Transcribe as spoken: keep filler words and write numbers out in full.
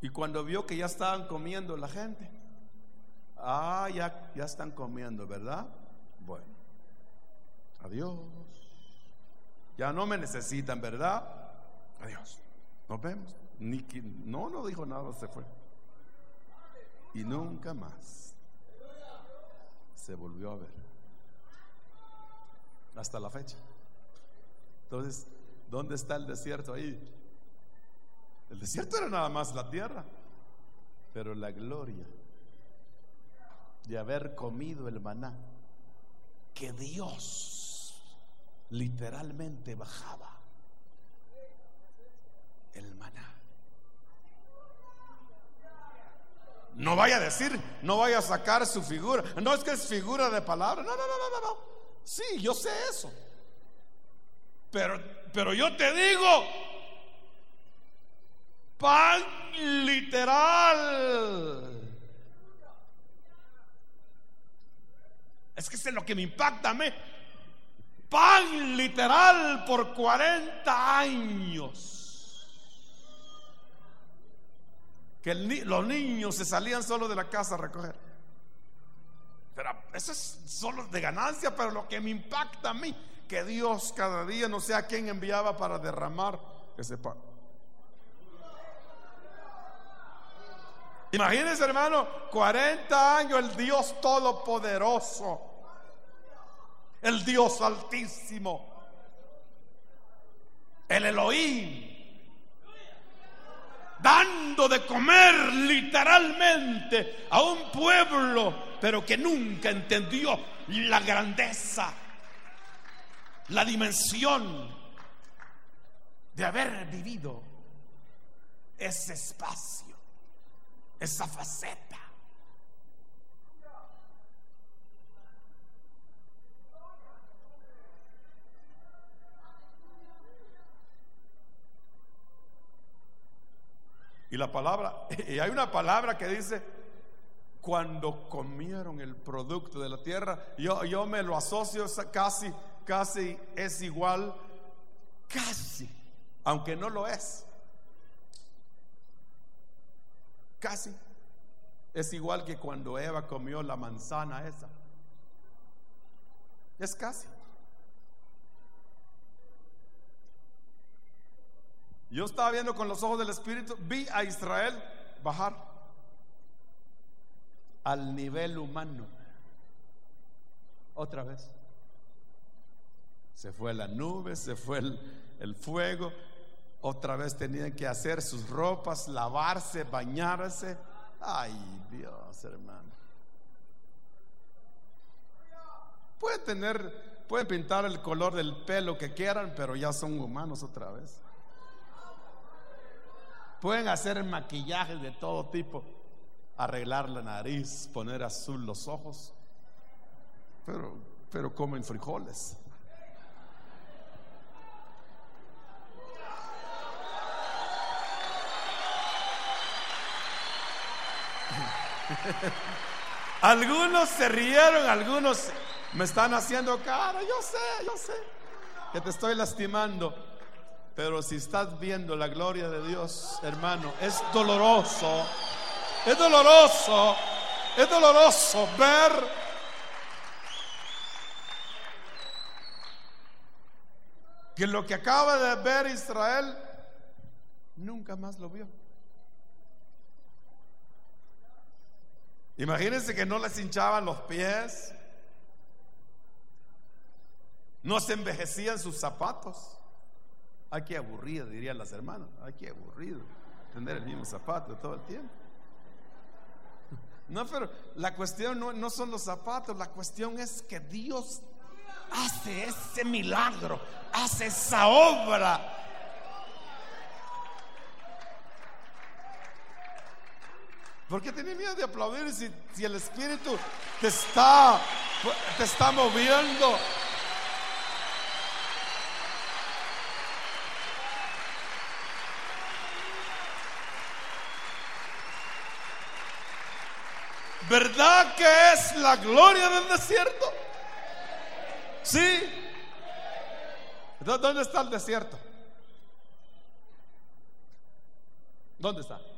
Y cuando vio que ya estaban comiendo la gente, ah, ya, ya están comiendo, ¿verdad? Bueno, adiós. Ya no me necesitan, ¿verdad? Adiós. Nos vemos. Ni que, no, no dijo nada, se fue. Y nunca más se volvió a ver. Hasta la fecha. Entonces, ¿dónde está el desierto ahí? El desierto era nada más la tierra, pero la gloria de haber comido el maná, que Dios literalmente bajaba el maná. No vaya a decir, no vaya a sacar su figura. No, es que es figura de palabra. No, no, no, no, no, no. Sí, yo sé eso. Pero, pero yo te digo, pan literal. Es que eso es lo que me impacta a mí. Pan literal por cuarenta años. Que el, los niños se salían solo de la casa a recoger. Pero eso es solo de ganancia. Pero lo que me impacta a mí, que Dios cada día no sé a quién enviaba para derramar ese pan. Imagínense, hermano, cuarenta años el Dios todopoderoso, el Dios altísimo, el Elohim, dando de comer literalmente a un pueblo, pero que nunca entendió la grandeza, la dimensión de haber vivido ese espacio, esa faceta. Y la palabra, y hay una palabra que dice, cuando comieron el producto de la tierra. Yo, yo me lo asocio casi, casi es igual, casi, aunque no lo es, casi es igual que cuando Eva comió la manzana esa. Es casi. Yo estaba viendo con los ojos del Espíritu, vi a Israel bajar al nivel humano. Otra vez. Se fue la nube, se fue el, el fuego. Otra vez tenían que hacer sus ropas, lavarse, bañarse. Ay, Dios, hermano. Pueden tener, pueden pintar el color del pelo que quieran, pero ya son humanos otra vez. Pueden hacer maquillaje de todo tipo, arreglar la nariz, poner azul los ojos, pero, pero comen frijoles. Algunos se rieron, algunos me están haciendo cara. Yo sé, yo sé que te estoy lastimando. Pero si estás viendo la gloria de Dios, hermano, es doloroso, es doloroso, es doloroso ver que lo que acaba de ver Israel, nunca más lo vio. Imagínense que no les hinchaban los pies, no se envejecían sus zapatos. Ay, qué aburrido, dirían las hermanas. Ay, qué aburrido tener el mismo zapato todo el tiempo. No, pero la cuestión no, no son los zapatos. La cuestión es que Dios hace ese milagro, hace esa obra. ¿Por qué tienes miedo de aplaudir si, si el Espíritu te está, te está moviendo? ¿Verdad que es la gloria del desierto? Sí. ¿Dónde está el desierto? ¿Dónde está?